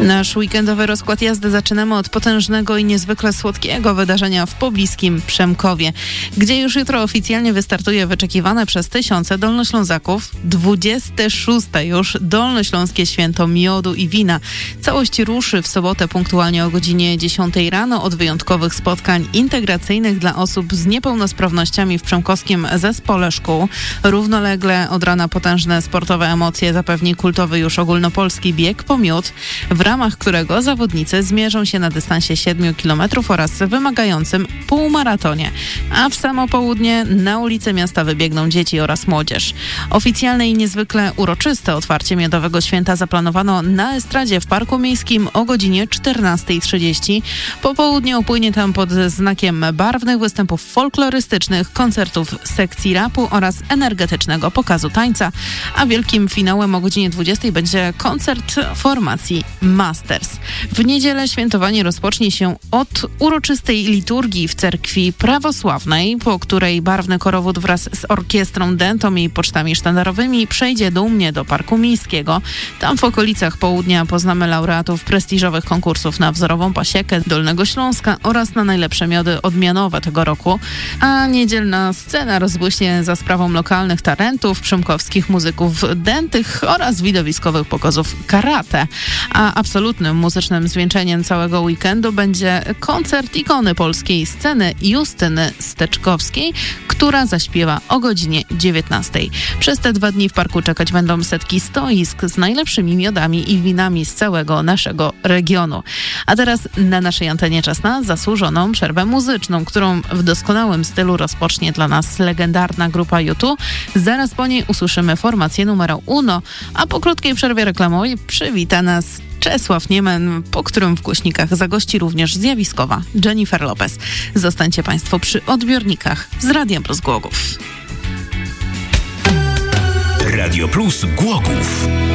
Nasz weekendowy rozkład jazdy zaczynamy od potężnego i niezwykle słodkiego wydarzenia w pobliskim Przemkowie, gdzie już jutro oficjalnie wystartuje wyczekiwane przez tysiące Dolnoślązaków 26. już Dolnośląskie Święto Miodu i Wina. Całość ruszy w sobotę punktualnie o godzinie 10 rano od wyjątkowych spotkań integracyjnych dla osób z niepełnosprawnościami w przemkowskim zespole szkół. Równolegle od rana potężne sportowe emocje zapewni kultowy już ogólnopolski bieg po miód, w ramach którego zawodnicy zmierzą się na dystansie 7 km oraz wymagającym półmaratonie. A w samo południe na ulice miasta wybiegną dzieci oraz młodzież. Oficjalne i niezwykle uroczyste otwarcie Miodowego Święta zaplanowano na estradzie w Parku Miejskim o godzinie 14:30. Po południu upłynie tam pod znakiem barwnych występów folklorystycznych, koncertów sekcji rapu oraz energetycznego pokazu tańca, a wielkim finałem o godzinie 20 będzie koncert formacji Masters. W niedzielę świętowanie rozpocznie się od uroczystej liturgii w cerkwi prawosławnej, po której barwny korowód wraz z orkiestrą dętą i pocztami sztandarowymi przejdzie dumnie do Parku Miejskiego. Tam w okolicach południa poznamy laureatów prestiżowych konkursów na wzorową pasiekę Dolnego Śląska oraz na najlepsze miody odmianowe tego roku, a niedzielna scena rozbłyśnie za sprawą lokalnych talentów, przemkowskich muzyków dętych oraz widowiskowych pokazów karate. A absolutnym muzycznym zwieńczeniem całego weekendu będzie koncert ikony polskiej sceny Justyny Steczkowskiej, która zaśpiewa o godzinie 19. Przez te 2 dni w parku czekać będą setki stoisk z najlepszymi miodami i winami z całego naszego regionu. A teraz na naszej antenie czas na zasłużoną przerwę muzyczną, którą w doskonałym stylu rozpocznie dla nas legendarna grupa U2. Zaraz po niej usłyszymy formację numer uno, a po krótkiej przerwie reklamowej przywita nas Czesław Niemen, po którym w głośnikach zagości również zjawiskowa Jennifer Lopez. Zostańcie Państwo przy odbiornikach z Radia Plus Głogów. Radio Plus Głogów.